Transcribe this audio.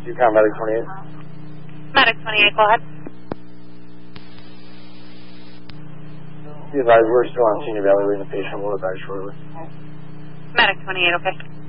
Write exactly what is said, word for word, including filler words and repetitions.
You count Medic twenty-eight? Medic twenty-eight, go ahead. Be advised, we're still on Senior Valley leaving the patient. We'll be back shortly. Medic twenty-eight, okay.